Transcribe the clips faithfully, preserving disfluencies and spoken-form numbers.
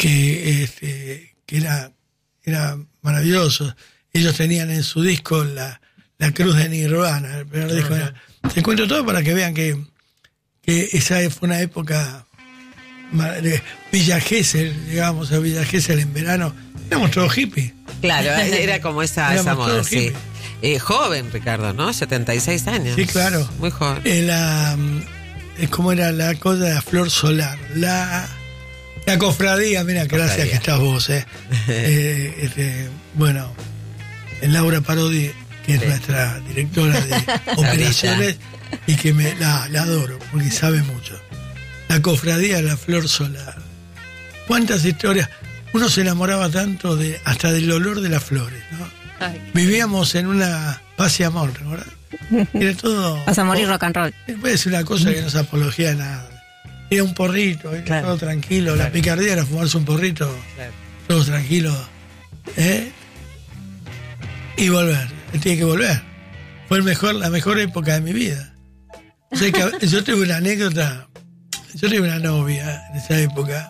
que, este, que era, era maravilloso. Ellos tenían en su disco la, la cruz de Nirvana, el primer disco era. Te cuento todo para que vean que, que esa fue una época de Villa Gesell, digamos, a Villa Gesell en verano, éramos todos hippies. Claro, era como esa, esa moda, sí. Eh, joven, Ricardo, ¿no? setenta y seis años. Sí, claro. Muy joven. Eh, la, eh, ¿Cómo era la cosa de la flor solar? La, la cofradía, mira, cofradía. Gracias que estás vos, eh. eh este, bueno, Laura Parodi, que es sí. nuestra directora de operaciones, y que me la, la adoro, porque sabe mucho. La cofradía de la flor solar. ¿Cuántas historias? Uno se enamoraba tanto de hasta del olor de las flores, ¿no? Ay. Vivíamos en una paz y amor, ¿verdad? Era todo... Vas a morir rock and roll. Puede ser una cosa que no es apología de nada. Era un porrito, era claro. todo tranquilo. Claro. La picardía era fumarse un porrito, claro. todos tranquilos. ¿Eh? Y volver. Tiene que volver. Fue el mejor, la mejor época de mi vida. O sea que yo tuve una anécdota. Yo tuve una novia en esa época.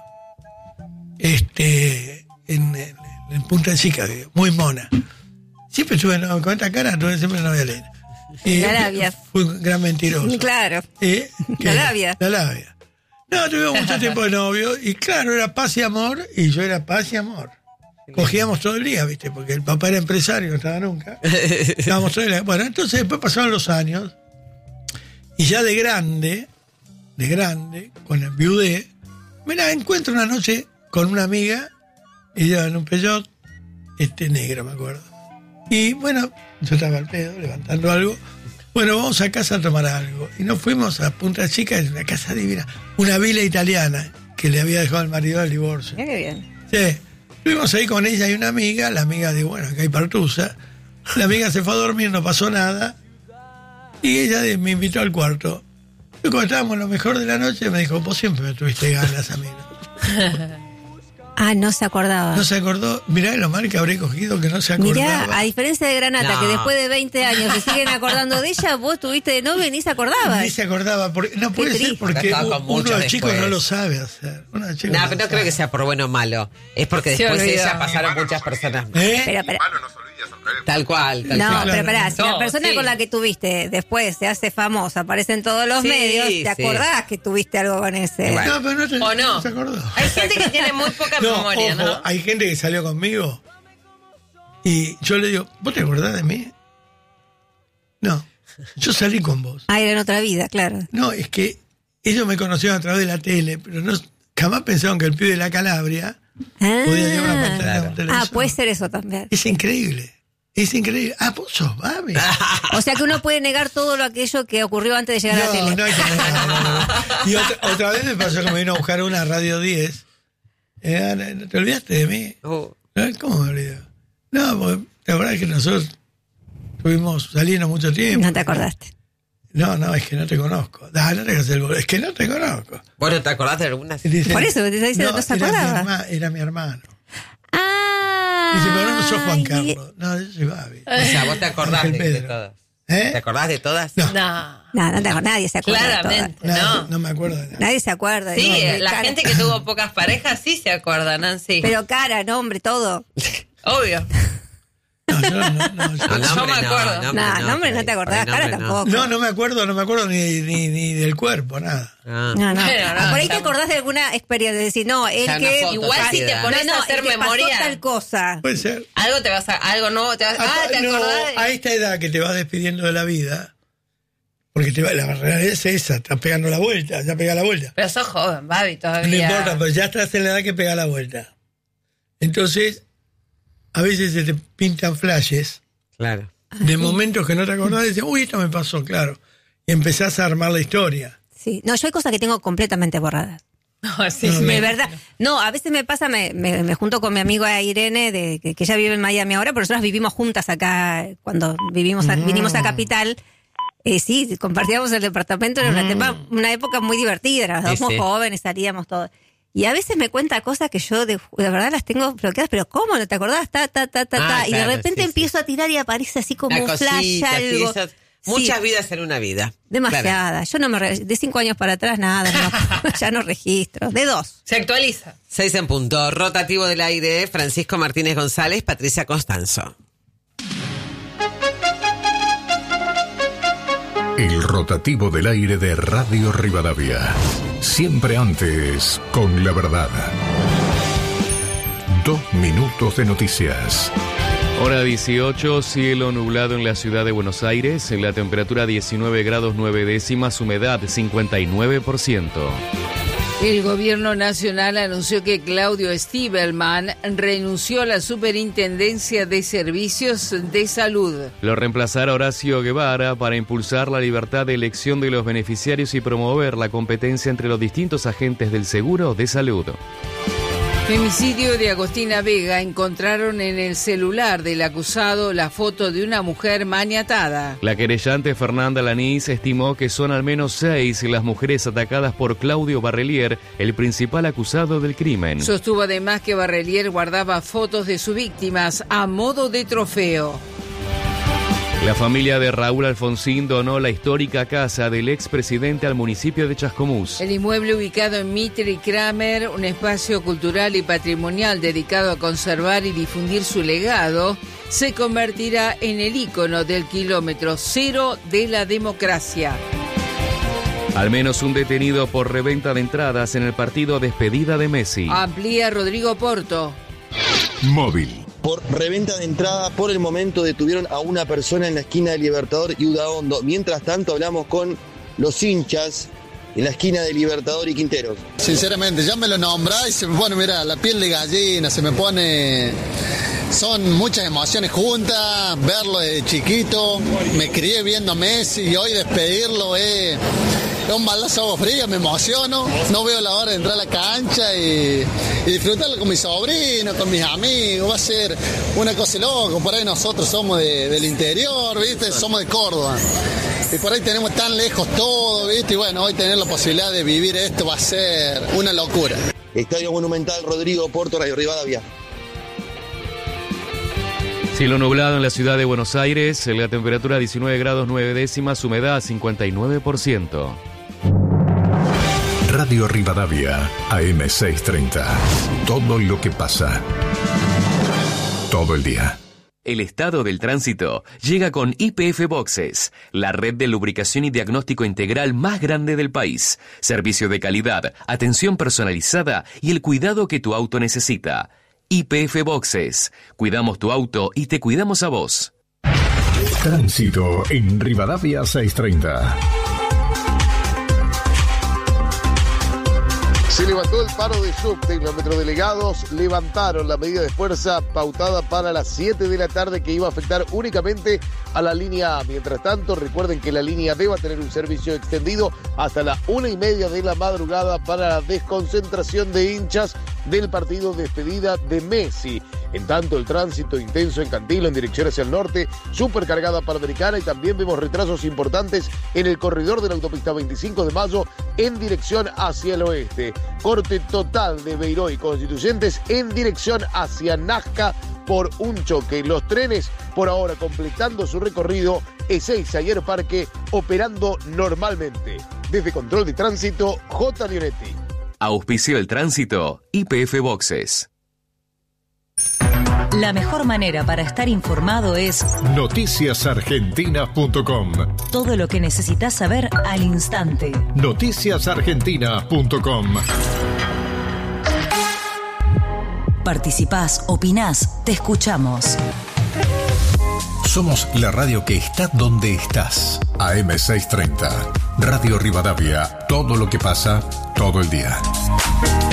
Este, en, en, en Punta Chica, muy mona. Siempre estuve no, con esta cara, tuve siempre novia Elena. Eh, la labia. Fue un gran mentiroso. Claro. ¿Eh? La labia. La labia. No, tuvimos mucho tiempo de novio y claro, era paz y amor y yo era paz y amor. Cogíamos todo el día, ¿viste? Porque el papá era empresario, no estaba nunca. Estábamos todo el día. Bueno, entonces después pasaron los años y ya de grande, de grande, con el viudé, me la encuentro una noche con una amiga, ella en un Peugeot, este negro, me acuerdo. Y bueno, yo estaba al pedo, levantando algo. Bueno, vamos a casa a tomar algo. Y nos fuimos a Punta Chica, es una casa divina, una villa italiana que le había dejado el marido del divorcio. Qué bien. Sí. Fuimos ahí con ella y una amiga, la amiga dijo, bueno, acá hay partusa. La amiga se fue a dormir, no pasó nada. Y ella me invitó al cuarto. Y cuando estábamos en lo mejor de la noche, me dijo, vos siempre me tuviste ganas, amigo. Ah, no se acordaba. No se acordó. Mirá lo mal que habré cogido que no se acordaba. Mirá, a diferencia de Granata, no. que después de veinte años se siguen acordando de ella, vos tuviste de novio y ni se acordaba. Ni se acordaba. Porque, no puede ser porque uno de chicos no lo sabe hacer. Uno de chicos no, no, pero no creo que sea por bueno o malo. Es porque después de ella pasaron muchas personas. ¿Eh? Pero, pero, Tal cual. Tal no, cual. pero pará, si no, la persona sí. con la que tuviste después se hace famosa, aparece en todos los sí, medios, ¿te acordás sí. que tuviste algo con ese? Bueno. No, pero no, te, ¿O no? no se acordó. Hay gente que tiene muy poca no, memoria, ojo, ¿no? Hay gente que salió conmigo y yo le digo, ¿vos te acordás de mí? No, yo salí con vos. Ah, era en otra vida, claro. No, es que ellos me conocieron a través de la tele, pero no jamás pensaron que el pibe de la Calabria ah, podía llevar una pantalla claro. de un televisor. Ah, puede ser eso también. Es increíble. Es increíble. Ah, vos sos Babi. O sea que uno puede negar todo lo aquello que ocurrió antes de llegar no, a la tele. No, hay que negar, no, no, no. Y otra, otra vez me pasó que me vino a buscar una Radio diez. Eh, ¿Te olvidaste de mí? Oh. ¿Cómo me olvidé? No, porque la verdad es que nosotros estuvimos saliendo mucho tiempo. No te acordaste. No, no, es que no te conozco. No, no te hagas el boludo. Es que no te conozco. Bueno, ¿te acordás de algunas? Dice, por eso te está diciendo no, no se era acordaba. Mi herma, era mi hermano. Ah. Dice, pero no sos Juan Carlos. No, yo soy Babi. O sea, vos te acordás de, de todas. ¿Eh? ¿Te acordás de todas? No. No. No, no te acordás, nadie se acuerda. Claramente, de no. no. No me acuerdo de nada. Nadie se acuerda. Sí, de la cara. gente que tuvo pocas parejas sí se acuerda, Nancy. Pero cara, nombre, todo. Obvio. No, yo no, no, yo, No, Yo nombre, me acuerdo. No, No, nombre, nombre no te acordás, Por ahí, cara nombre, tampoco. no, no me acuerdo, no me acuerdo ni, ni, ni del cuerpo, nada. Ah. No, no. Bueno, no, Ah, por ahí ya- te acordás de alguna experiencia, de decir, no, el Ya que... una foto igual si te perdida. pones no, a no, hacer el que pasó memoria. tal cosa. Puede ser. Algo te vas a, algo nuevo te vas a, ah, te no, acordás de... a esta edad que te vas despidiendo de la vida, porque te va, la realidad es esa, estás pegando la vuelta, ya pega la vuelta. Pero sos joven, Babi, todavía. No importa, pero ya estás en la edad que pega la vuelta. Entonces, a veces se te pintan flashes Claro. de momentos que no te acordás y dices, uy, esto me pasó, claro. Y empezás a armar la historia. Sí. No, yo hay cosas que tengo completamente borradas. No, sí, No, sí. De verdad. No, a veces me pasa, me, me, me junto con mi amiga Irene, de, que, que ella vive en Miami ahora, pero nosotras vivimos juntas acá, cuando vivimos a, Mm. vinimos a Capital. Eh, sí, compartíamos el departamento, era una, Mm. tema- una época muy divertida, éramos Sí, dos muy sí. jóvenes, salíamos todos. Y a veces me cuenta cosas que yo de, de verdad las tengo bloqueadas, pero ¿cómo no te acordás? Ta, ta, ta, ta, Ah, ta. Y claro, de repente sí, empiezo sí. a tirar y aparece así como Una un flash, cosita, sí, algo. esas- Muchas Sí. vidas en una vida. Demasiada. Claro. Yo no me... re- De cinco años para atrás, nada. No, ya no registro. De dos. Se actualiza. Seis en punto. Rotativo del aire. Francisco Martínez González, Patricia Constanzo. El rotativo del aire de Radio Rivadavia. Siempre antes, con la verdad. Dos minutos de noticias. Hora dieciocho, cielo nublado en la ciudad de Buenos Aires, la temperatura diecinueve grados nueve décimas, humedad cincuenta y nueve por ciento. El gobierno nacional anunció que Claudio Stiebelman renunció a la Superintendencia de Servicios de Salud. Lo reemplazará Horacio Guevara para impulsar la libertad de elección de los beneficiarios y promover la competencia entre los distintos agentes del seguro de salud. Femicidio de Agostina Vega. Encontraron en el celular del acusado la foto de una mujer maniatada. La querellante Fernanda Lanís estimó que son al menos seis las mujeres atacadas por Claudio Barrelier, el principal acusado del crimen. Sostuvo además que Barrelier guardaba fotos de sus víctimas a modo de trofeo. La familia de Raúl Alfonsín donó la histórica casa del expresidente al municipio de Chascomús. El inmueble ubicado en Mitre y Kramer, un espacio cultural y patrimonial dedicado a conservar y difundir su legado, se convertirá en el ícono del kilómetro cero de la democracia. Al menos un detenido por reventa de entradas en el partido despedida de Messi. Amplía Rodrigo Porto. Móvil. Por reventa de entrada, por el momento detuvieron a una persona en la esquina de Libertador y Udaondo. Mientras tanto hablamos con los hinchas en la esquina de Libertador y Quinteros. Sinceramente, ya me lo nombrás y se me pone, mira, la piel de gallina, se me pone... Son muchas emociones juntas, verlo de chiquito, me crié viendo a Messi y hoy despedirlo es... Es un baldazo de agua fría, me emociono, no veo la hora de entrar a la cancha y, y disfrutarlo con mis sobrinos, con mis amigos, va a ser una cosa loca. Por ahí nosotros somos de, del interior, ¿viste? Somos de Córdoba. Y por ahí tenemos tan lejos todo, ¿viste? Y bueno, hoy tener la posibilidad de vivir esto va a ser una locura. Estadio Monumental, Rodrigo Porto, Radio Rivadavia. Cielo nublado en la ciudad de Buenos Aires, la temperatura diecinueve grados nueve décimas, humedad cincuenta y nueve por ciento. Radio Rivadavia, A M seiscientos treinta. Todo lo que pasa. Todo el día. El estado del tránsito llega con Y P F Boxes, la red de lubricación y diagnóstico integral más grande del país. Servicio de calidad, atención personalizada y el cuidado que tu auto necesita. Y P F Boxes. Cuidamos tu auto y te cuidamos a vos. Tránsito en Rivadavia seiscientos treinta. Se levantó el paro de subte y los metrodelegados levantaron la medida de fuerza pautada para las siete de la tarde que iba a afectar únicamente a la línea A. Mientras tanto, recuerden que la línea B va a tener un servicio extendido hasta la una y media de la madrugada para la desconcentración de hinchas del partido despedida de Messi. En tanto, el tránsito intenso en Cantilo en dirección hacia el norte, supercargada Panamericana, y también vemos retrasos importantes en el corredor de la autopista veinticinco de mayo en dirección hacia el oeste. Corte total de Beiró y Constituyentes en dirección hacia Nazca por un choque. Los trenes por ahora completando su recorrido, Ezeiza y Aeroparque operando normalmente. Desde Control de Tránsito, J. Leonetti. Auspició el tránsito, Y P F Boxes. La mejor manera para estar informado es noticias argentinas punto com. Todo lo que necesitas saber al instante. noticias argentinas punto com. Participás, opinás, te escuchamos. Somos la radio que está donde estás. A M seiscientos treinta. Radio Rivadavia. Todo lo que pasa, todo el día.